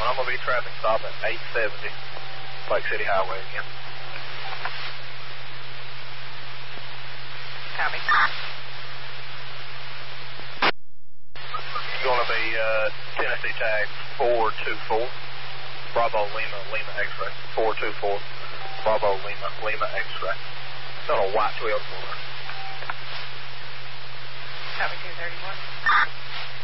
I'm going to be traffic stop at 870 Lake City Highway again. Copy. It's going to be Tennessee tag 424. Bravo Lima, Lima X-ray. 424. Bravo Lima, Lima X-ray. It's on a white 12-wheeler. Copy 231.